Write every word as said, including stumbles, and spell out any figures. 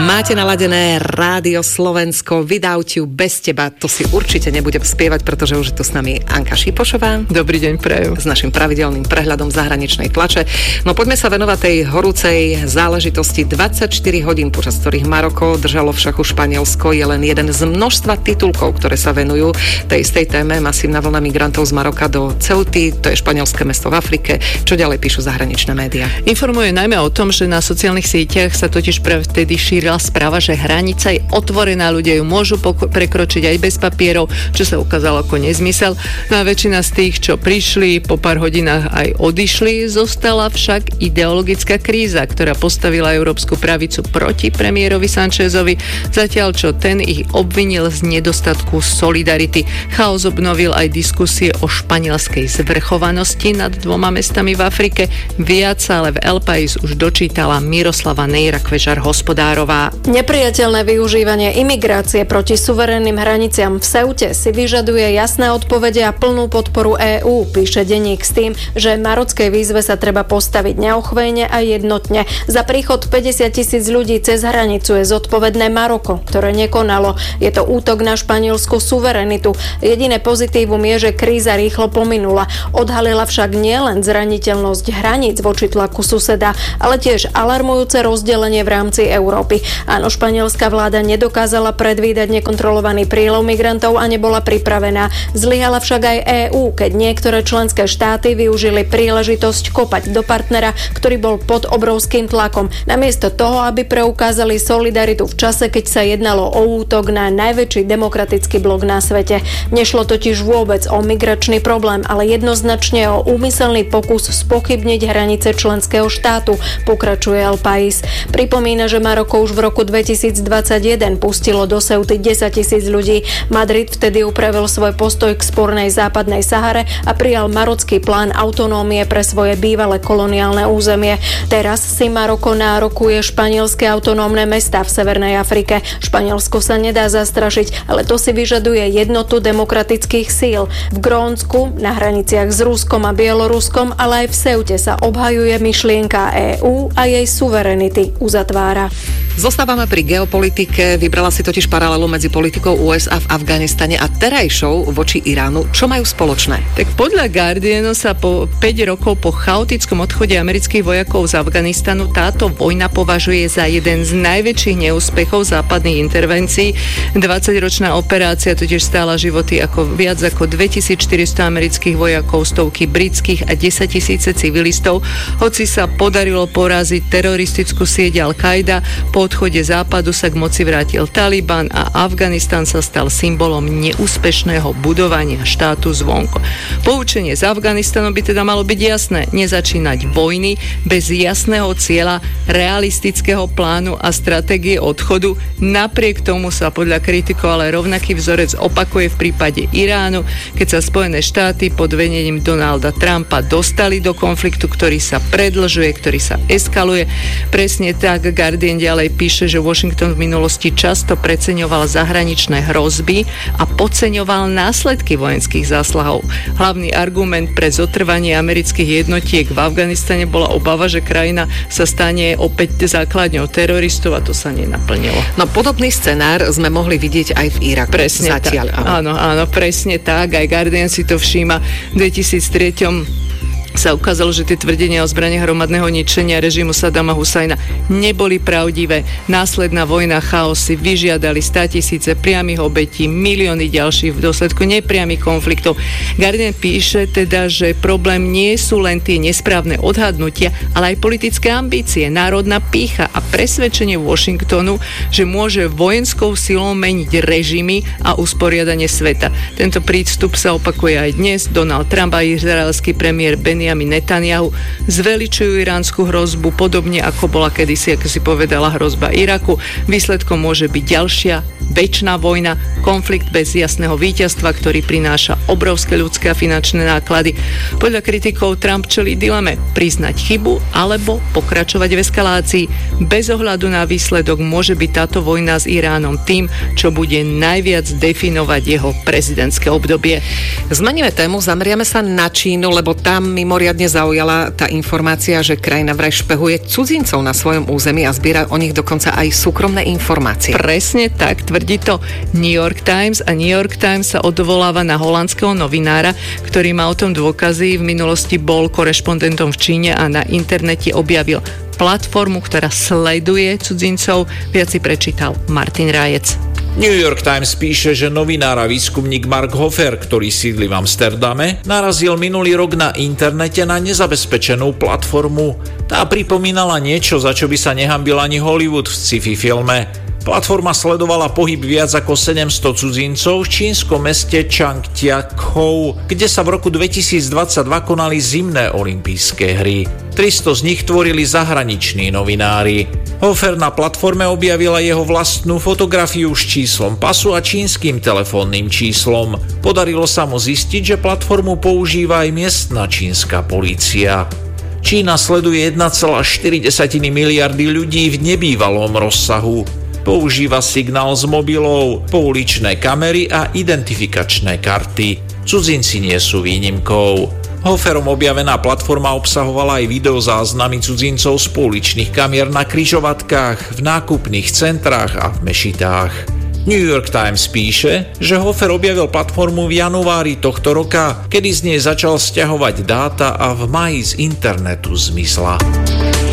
Máte naladené Rádio Slovensko, Without You, bez teba, to si určite nebudem spievať, pretože už je tu s nami Anka Šipošová. Dobrý deň, prajem. S našim pravidelným prehľadom zahraničnej tlače. No poďme sa venovať tej horúcej záležitosti. dvadsaťštyri hodín, počas ktorých Maroko držalo v šachu Španielsko, je len jeden z množstva titulkov, ktoré sa venujú tej istej téme. Masívna vlna migrantov z Maroka do Ceuty, to je španielské mesto v Afrike. Čo ďalej píšu zahraničné médiá? Informuje najmä o tom, že na sociálnych sieťach sa totiž práve vtedy šírila správa, že hranica je otvorená, ľudia ju môžu pok- prekročiť aj bez papierov, čo sa ukázalo ako nezmysel. No a väčšina z tých, čo prišli, po pár hodinách aj odišli, zostala však ideologická kríza, ktorá postavila európsku pravicu proti premiérovi Sanchezovi, zatiaľ čo ten ich obvinil z nedostatku solidarity. Chaos obnovil aj diskusie o španielskej zvrchovanosti nad dvoma mestami v Afrike. Viac ale v El País už dočítala Miroslava Nejra Kvežar-Hospodárová. Nepriateľné využívanie imigrácie proti suverénnym hraniciam v Ceute si vyžaduje jasné odpovede a plnú podporu EÚ, píše denník s tým, že marockej výzve sa treba postaviť neochvejne a jednotne. Za príchod päťdesiat tisíc ľudí cez hranicu je zodpovedné Maroko, ktoré nekonalo. Je to útok na španielsku suverenitu. Jediné pozitívum je, že kríza rýchlo pominula. Odhalila však nielen zraniteľnosť hraníc voči tlaku suseda, ale tiež alarmujúce rozdelenie v rámci Európy. Áno, španielská vláda nedokázala predvídať nekontrolovaný prílev migrantov a nebola pripravená. Zlyhala však aj EÚ, keď niektoré členské štáty využili príležitosť kopať do partnera, ktorý bol pod obrovským tlakom. Namiesto toho, aby preukázali solidaritu v čase, keď sa jednalo o útok na najväčší demokratický blok na svete. Nešlo totiž vôbec o migračný problém, ale jednoznačne o úmyselný pokus spochybniť hranice členského štátu, pokračuje El País. Pripomína, že Maroko už v roku dvetisícdvadsaťjeden pustilo do Ceuty desaťtisíc ľudí. Madrid vtedy upravil svoj postoj k spornej západnej Sahare a prijal marocký plán autonómie pre svoje bývalé koloniálne územie. Teraz si Maroko nárokuje španielske autonómne mestá v Severnej Afrike. Španielsko sa nedá zastrašiť, ale to si vyžaduje jednotu demokratických síl. V Grónsku, na hraniciach s Ruskom a Bieloruskom, ale aj v Ceute sa obhajuje myšlienka EÚ a jej suverenity, uzatvára. Zostávame pri geopolitike. Vybrala si totiž paralelu medzi politikou ú es á v Afganistane a terajšou voči Iránu. Čo majú spoločné? Tak podľa Guardianu sa po päť rokov po chaotickom odchode amerických vojakov z Afganistanu táto vojna považuje za jeden z najväčších neúspechov západných intervencií. dvadsaťročná operácia totiž stála životy ako viac ako dvetisícštyristo amerických vojakov, stovky britských a desaťtisíce civilistov. Hoci sa podarilo poraziť teroristickú sieť Al-Qaida, po odchode západu sa k moci vrátil Taliban a Afganistan sa stal symbolom neúspešného budovania štátu zvonko. Poučenie z Afganistanu by teda malo byť jasné. Nezačínať vojny bez jasného cieľa, realistického plánu a stratégie odchodu. Napriek tomu sa podľa kritikov ale rovnaký vzorec opakuje v prípade Iránu, keď sa Spojené štáty pod vedením Donalda Trumpa dostali do konfliktu, ktorý sa predĺžuje, ktorý sa eskaluje. Presne tak Guardian ďalej píše, že Washington v minulosti často preceňoval zahraničné hrozby a podceňoval následky vojenských zásahov. Hlavný argument pre zotrvanie amerických jednotiek v Afganistane bola obava, že krajina sa stane opäť základňou teroristov a to sa nenaplnilo. No podobný scenár sme mohli vidieť aj v Iraku. Presne Zatiaľ, tak. Áno, áno, presne tak. Aj Guardian si to všíma. V dvetisíctri sa ukázalo, že tie tvrdenia o zbraniach hromadného ničenia režimu Saddama Husajna neboli pravdivé. Následná vojna, chaos si vyžiadali státisíce priamych obetí, milióny ďalších v dôsledku nepriamych konfliktov. Guardian píše teda, že problém nie sú len tie nesprávne odhadnutia, ale aj politické ambície, národná pýcha a presvedčenie Washingtonu, že môže vojenskou silou meniť režimy a usporiadanie sveta. Tento prístup sa opakuje aj dnes. Donald Trump a izraelský premiér Benjamin Netanyahu zveličujú iránsku hrozbu podobne ako bola kedysi, ako si povedala, hrozba Iraku. Výsledkom môže byť ďalšia večná vojna, konflikt bez jasného víťazstva, ktorý prináša obrovské ľudské a finančné náklady. Podľa kritikov Trump čelí dileme priznať chybu alebo pokračovať v eskalácii. Bez ohľadu na výsledok môže byť táto vojna s Iránom tým, čo bude najviac definovať jeho prezidentské obdobie. Zmeníme tému, zameriame sa na Čínu, lebo tam mimo mimoriadne zaujala tá informácia, že krajina vraj špehuje cudzincov na svojom území a zbiera o nich dokonca aj súkromné informácie. Presne tak, tvrdí to New York Times a New York Times sa odvoláva na holandského novinára, ktorý má o tom dôkazy. V minulosti bol korešpondentom v Číne a na internete objavil platformu, ktorá sleduje cudzincov. Viac si prečítal Martin Rájec. New York Times píše, že novinár a výskumník Mark Hofer, ktorý sídli v Amsterdame, narazil minulý rok na internete na nezabezpečenú platformu. Tá pripomínala niečo, za čo by sa nehanbil ani Hollywood v sci-fi filme. Platforma sledovala pohyb viac ako sedemsto cudzincov v čínskom meste Čangtiakou, kde sa v roku dvetisícdvadsaťdva konali zimné olympijské hry. tristo z nich tvorili zahraniční novinári. Hofer na platforme objavila jeho vlastnú fotografiu s číslom pasu a čínskym telefónnym číslom. Podarilo sa mu zistiť, že platformu používa aj miestna čínska polícia. Čína sleduje jeden celá štyri miliardy ľudí v nebývalom rozsahu. Používa signál z mobilov, pouličné kamery a identifikačné karty. Cudzinci nie sú výnimkou. Hoferom objavená platforma obsahovala aj videozáznamy cudzincov z pouličných kamier na križovatkách, v nákupných centrách a v mešitách. New York Times píše, že Hofer objavil platformu v januári tohto roka, kedy z nej začal sťahovať dáta a v máji z internetu zmizla.